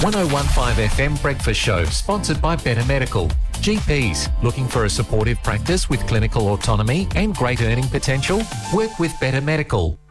1015 FM Breakfast Show, sponsored by Better Medical. GPs, looking for a supportive practice with clinical autonomy and great earning potential? Work with Better Medical.